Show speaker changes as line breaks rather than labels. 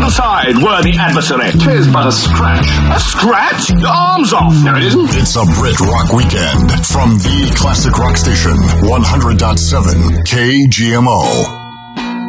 Stand aside, worthy adversary. 'Tis but a scratch. A scratch? Arms off. No, it isn't.
It's a Brit Rock Weekend from the Classic Rock Station, 100.7 KGMO.